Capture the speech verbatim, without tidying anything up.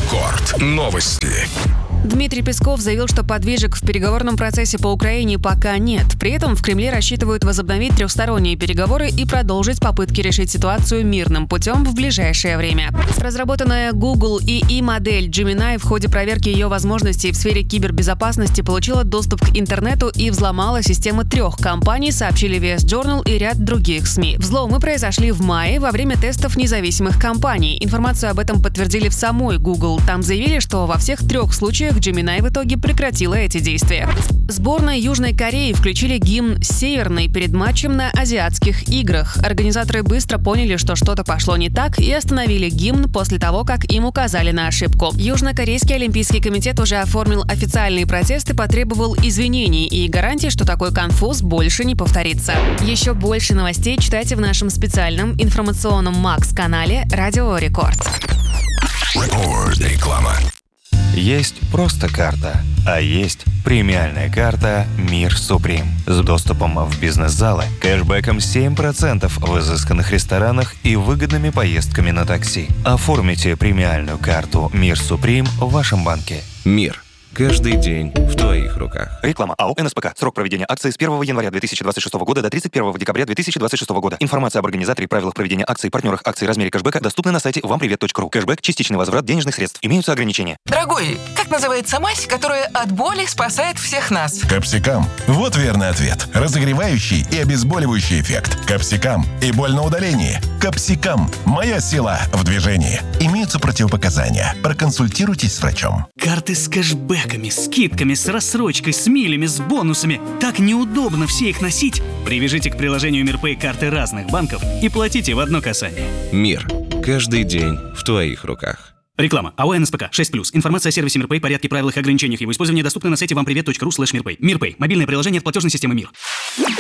Рекорд. Новости. Дмитрий Песков заявил, что подвижек в переговорном процессе по Украине пока нет. При этом в Кремле рассчитывают возобновить трехсторонние переговоры и продолжить попытки решить ситуацию мирным путем в ближайшее время. Разработанная Google и и-модель Gemini в ходе проверки ее возможностей в сфере кибербезопасности получила доступ к интернету и взломала системы трех компаний, сообщили ви эс Journal и ряд других СМИ. Взломы произошли в мае во время тестов независимых компаний. Информацию об этом подтвердили в самой Google. Там заявили, что во всех трех случаях Gemini в итоге прекратила эти действия. Сборная Южной Кореи включили гимн Северной перед матчем на Азиатских играх. Организаторы быстро поняли, что что-то пошло не так, и остановили гимн после того, как им указали на ошибку. Южнокорейский олимпийский комитет уже оформил официальные протесты, потребовал извинений и гарантий, что такой конфуз больше не повторится. Еще больше новостей читайте в нашем специальном информационном Макс-канале «Радио Рекорд». Рекорд. Реклама. Есть просто карта, а есть премиальная карта «Мир Суприм» с доступом в бизнес-залы, кэшбэком семь процентов в изысканных ресторанах и выгодными поездками на такси. Оформите премиальную карту «Мир Суприм» в вашем банке. Мир. Каждый день в твоих руках. Реклама АО эн эс пэ ка. Срок проведения акции с первого января две тысячи двадцать шестого года до тридцать первого декабря две тысячи двадцать шестого года. Информация об организаторе, правилах проведения акций, партнерах акций, размере кэшбэка доступна на сайте вам привет точка ру. Кэшбэк – частичный возврат денежных средств. Имеются ограничения. Дорогой, как называется мазь, которая от боли спасает всех нас? Капсикам. Вот верный ответ. Разогревающий и обезболивающий эффект. Капсикам и боль на удалении. Капсикам. Моя сила в движении. Имеются противопоказания. Проконсультируйтесь с врачом. Карты с кэшбэками, скидками, с рассрочкой, с милями, с бонусами. Так неудобно все их носить. Привяжите к приложению МирПэй карты разных банков и платите в одно касание. Мир. Каждый день в твоих руках. Реклама. АО эн эс пэ ка шесть плюс. Информация о сервисе МирПэй, порядке, правилах и ограничениях его использования доступна на сайте вам привет точка ру слэш мирпэй. МирПэй. Мобильное приложение от платежной системы Мир.